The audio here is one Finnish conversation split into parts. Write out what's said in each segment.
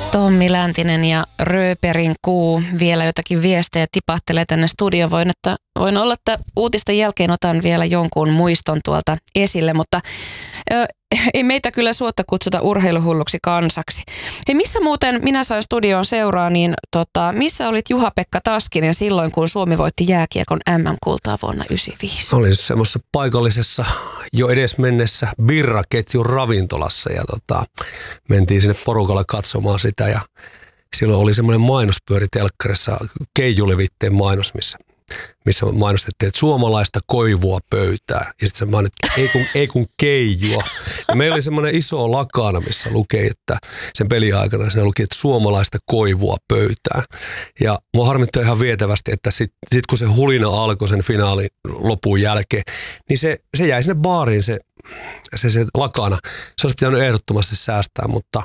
Tommi Läntinen ja Rööperin kuu. Vielä jotakin viestejä tipahtelee tänne studioon. Voin olla, että uutisten jälkeen otan vielä jonkun muiston tuolta esille, mutta ei meitä kyllä suotta kutsuta urheiluhulluksi kansaksi. Hei, missä muuten minä sain studioon seuraa, niin missä olit Juha-Pekka Taskinen silloin, kun Suomi voitti jääkiekon MM-kultaa vuonna 1995? Olin semmoisessa paikallisessa jo edes mennessä birraketjun ravintolassa ja mentiin sinne porukalla katsomaan sitä ja silloin oli semmoinen mainospyöri telkkarissa, Keijulevitteen mainos, missä mainostettiin, että suomalaista koivua pöytää. Ja sitten se mainittiin, ei kun keijua. Ja meillä oli semmoinen iso lakana, missä luki, että sen peliaikana siinä luki, että suomalaista koivua pöytää. Ja mua harmittaa ihan vietävästi, että sit kun se hulina alkoi sen finaalin lopun jälkeen, niin se jäi sinne baariin se lakana. Se olisi pitänyt ehdottomasti säästää, mutta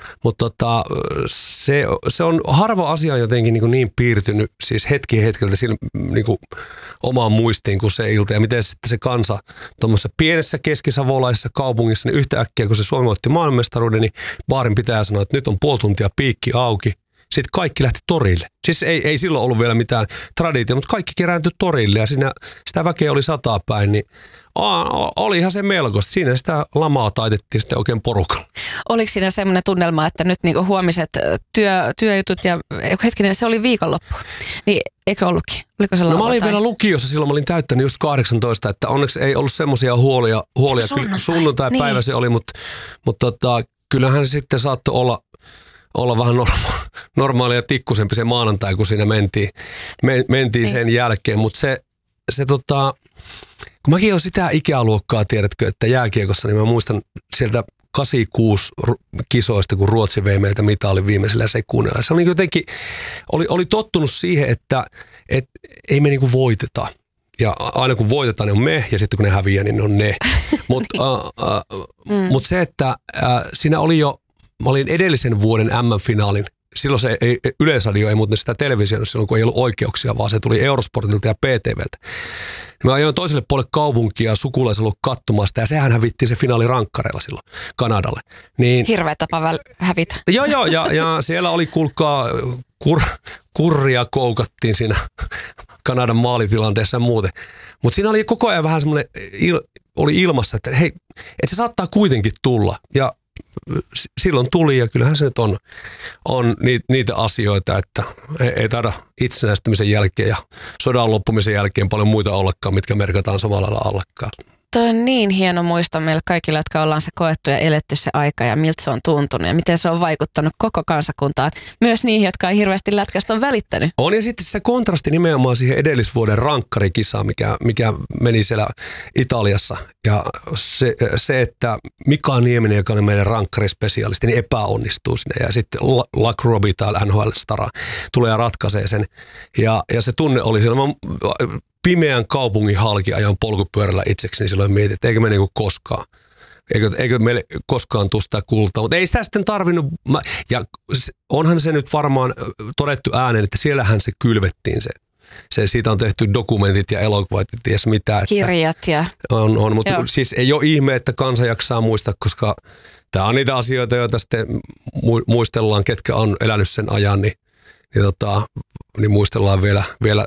se on harva asia jotenkin niin piirtynyt siis hetkeltä siinä niin omaan muistiin kuin se ilta. Ja miten sitten se kansa tuommoisessa pienessä keskisavolaisessa kaupungissa, niin yhtäkkiä kun se Suomi voitti maailmanmestaruuden, niin baarin pitää sanoa, että nyt on puoli tuntia piikki auki. Sitten kaikki lähti torille. Siis ei silloin ollut vielä mitään traditio, mutta kaikki kerääntyi torille ja sitä väkeä oli 100 päin, niin olihan se melkoista. Siinä sitä lamaa taitettiin sitten oikein porukalla. Oliko siinä semmoinen tunnelma, että nyt niinku huomiset työjutut ja hetkinen, se oli viikonloppu, niin eikö ollutkin? Oliko se No mä olin vielä lukiossa silloin, mä olin täyttänyt just 18, että onneksi ei ollut semmoisia huolia. Sunnuntai-päivä niin. Se oli, mutta kyllähän se sitten saattoi olla vähän normaalia tikkusempi se maanantai, kun siinä mentiin sen jälkeen, mutta se kun mäkin olen sitä ikäluokkaa, tiedätkö, että jääkiekossa, niin mä muistan sieltä 86 kisoista, kun Ruotsi vei meiltä mitalin viimeisellä sekunnilla. Se oli jotenkin, oli tottunut siihen, että ei me niinku voiteta. Ja aina kun voitetaan, niin on me, ja sitten kun ne häviää, niin ne on ne. Mutta se, että siinä oli jo, mä olin edellisen vuoden MM-finaalin. Silloin se Yleisradio ei muuten sitä televisioinut silloin, kun ei ollut oikeuksia, vaan se tuli Eurosportilta ja PTVltä. Mä ajoin toiselle puolelle kaupunkia sukulaisella ollut katsomaan sitä, ja sehän hävittiin se finaali rankkareilla silloin Kanadalle. Niin, hirveä tapa hävitä. Joo, ja siellä oli kuulkaa kurria koukattiin siinä Kanadan maalitilanteessa ja muuten. Mutta siinä oli koko ajan vähän semmoinen, oli ilmassa, että hei, että se saattaa kuitenkin tulla. Ja silloin tuli ja kyllähän se nyt on niitä asioita, että ei taida itsenäistymisen jälkeen ja sodan loppumisen jälkeen paljon muita ollakaan, mitkä merkataan samalla lailla allakkaan. Toi on niin hieno muisto meille kaikille, jotka ollaan se koettu ja eletty se aika ja miltä se on tuntunut ja miten se on vaikuttanut koko kansakuntaan. Myös niihin, jotka ei hirveästi lätkästä on välittänyt. On ja sitten se kontrasti nimenomaan siihen edellisvuoden rankkarikisaan, mikä meni siellä Italiassa. Ja se että Mika Nieminen, joka on meidän rankkarispesialisti, niin epäonnistuu sinne. Ja sitten Luck Robbie täällä NHL-stara tulee ja ratkaisee sen. Ja se tunne oli siellä. Pimeän kaupungin halki ajoin polkupyörällä itsekseni silloin mietin, että eikö me niinku koskaan. Eikö meille koskaan tule sitä kultaa, mutta ei sitä sitten tarvinnut. Ja onhan se nyt varmaan todettu ääneen, että siellähän se kylvettiin se. Siitä on tehty dokumentit ja elokuvat ja ties mitä. Kirjat ja... On, mutta siis ei ole ihme, että kansa jaksaa muistaa, koska tämä on niitä asioita, joita sitten muistellaan, ketkä on elänyt sen ajan, niin muistellaan vielä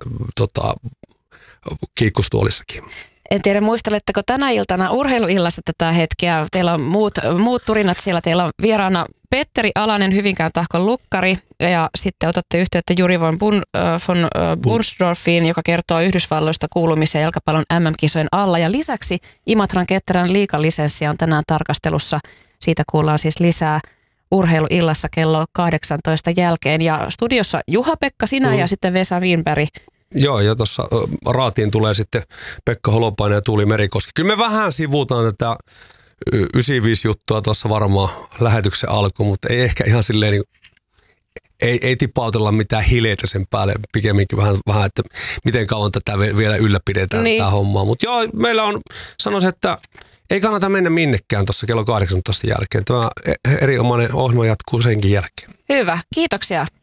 kiikkustuolissakin. En tiedä, muisteletteko tänä iltana urheiluillassa tätä hetkeä? Teillä on muut turinat siellä. Teillä on vieraana Petteri Alanen, Hyvinkään Tahkon lukkari, ja sitten otatte yhteyttä Juri von Bunsdorfiin, joka kertoo Yhdysvalloista kuulumisia jalkapallon MM-kisojen alla. Ja lisäksi Imatran Ketterän liigalisenssi on tänään tarkastelussa. Siitä kuullaan siis lisää urheiluillassa kello 18 jälkeen. Ja studiossa Juha-Pekka, sinä ja sitten Vesa Wienberg. Joo, ja tuossa raatiin tulee sitten Pekka Holopainen ja Tuuli Merikoski. Kyllä me vähän sivutaan tätä 95 juttua tuossa varmaan lähetyksen alkuun, mutta ei ehkä ihan silleen, niin, ei tipautella mitään hileitä sen päälle, pikemminkin vähän että miten kauan tätä vielä ylläpidetään tätä hommaa. Mutta joo, meillä on, sanoisin, että ei kannata mennä minnekään tuossa kello 18 jälkeen. Tämä erinomainen ohjelma jatkuu senkin jälkeen. Hyvä, kiitoksia.